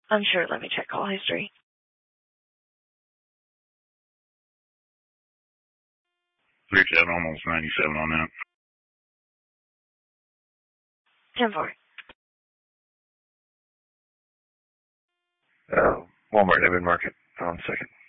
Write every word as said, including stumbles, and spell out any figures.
Unsure. Let me check call history. Reach out almost ninety-seven on that. ten four. Uh, Walmart, Evan Market. On second.